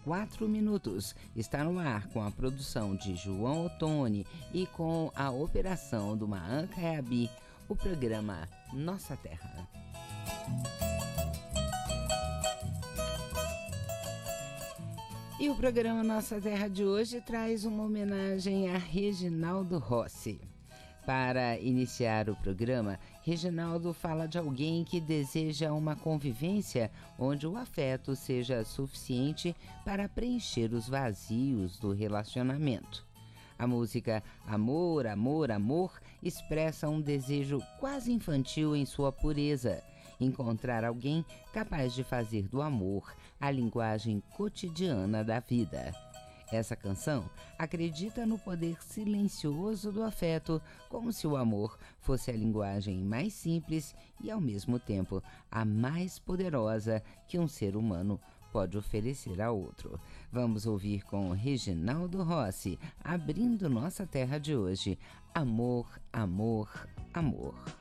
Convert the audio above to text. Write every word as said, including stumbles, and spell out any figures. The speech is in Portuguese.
quatro minutos. Está no ar com a produção de João Ottoni e com a operação do Maan Kayabi, o programa Nossa Terra. E o programa Nossa Terra de hoje traz uma homenagem a Reginaldo Rossi. Para iniciar o programa, Reginaldo fala de alguém que deseja uma convivência onde o afeto seja suficiente para preencher os vazios do relacionamento. A música Amor, Amor, Amor expressa um desejo quase infantil em sua pureza. Encontrar alguém capaz de fazer do amor a linguagem cotidiana da vida. Essa canção acredita no poder silencioso do afeto, como se o amor fosse a linguagem mais simples e, ao mesmo tempo, a mais poderosa que um ser humano pode oferecer a outro. Vamos ouvir com Reginaldo Rossi, abrindo Nossa Terra de hoje. Amor, amor, amor.